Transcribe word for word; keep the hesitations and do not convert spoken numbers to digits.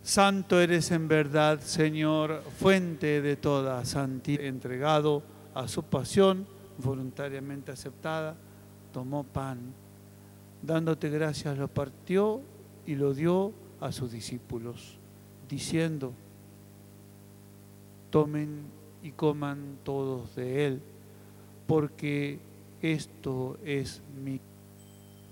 Santo eres en verdad, Señor, fuente de toda santidad. Entregado a su pasión, voluntariamente aceptada, tomó pan, dándote gracias lo partió y lo dio a sus discípulos, diciendo: tomen y coman todos de él, porque esto es mi